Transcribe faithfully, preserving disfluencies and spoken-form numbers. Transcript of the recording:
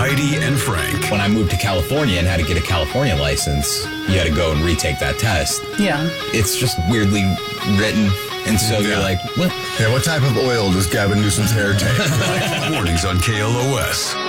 Heidi and Frank. When I moved to California and had to get a California license, you had to go and retake that test. Yeah. It's just weirdly written. And so Yeah. you're like, what? Yeah, what type of oil does Gavin Newsom's hair take? Mornings on K L O S.